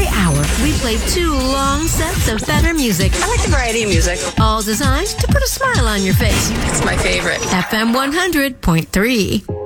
hour, we play 2 long sets of better music. I like the variety of music. All designed to put a smile on your face. It's my favorite. FM 100.3.